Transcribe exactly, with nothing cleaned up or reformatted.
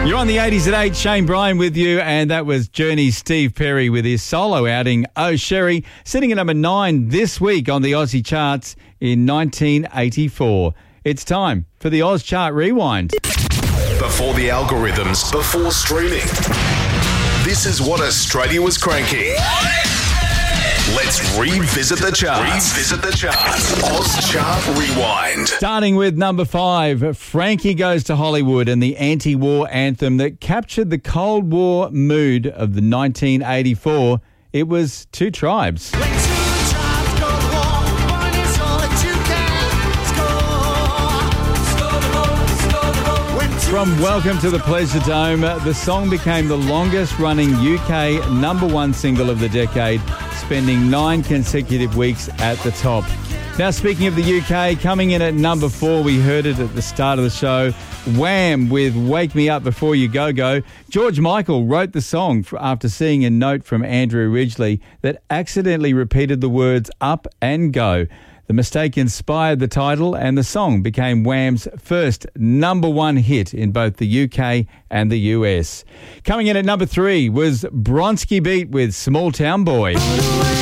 You're on the eighties at eight, Shane Bryan with you, and that was Journey's Steve Perry with his solo outing, Oh Sherry, sitting at number nine this week on the Aussie charts in nineteen eighty-four. It's time for the Oz Chart Rewind. Before the algorithms, before streaming, this is what Australia was cranking. Let's revisit the charts. Revisit the charts. Oz Chart Rewind. Starting with number five, Frankie Goes to Hollywood and the anti-war anthem that captured the Cold War mood of the nineteen eighty-four. It was Two Tribes. From Welcome to the Pleasure Dome, the song became the longest-running U K number one single of the decade, spending nine consecutive weeks at the top. Now, speaking of the U K, coming in at number four, we heard it at the start of the show, Wham! With Wake Me Up Before You Go Go. George Michael wrote the song after seeing a note from Andrew Ridgeley that accidentally repeated the words up and go. The mistake inspired the title, and the song became Wham's first number one hit in both the U K and the U S. Coming in at number three was Bronski Beat with Small Town Boy.